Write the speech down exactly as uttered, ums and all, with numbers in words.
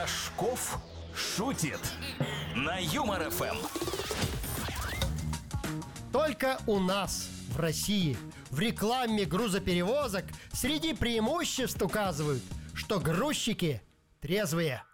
Рожков шутит на Юмор ФМ. Только у нас, в России, в рекламе грузоперевозок среди преимуществ указывают, что грузчики трезвые.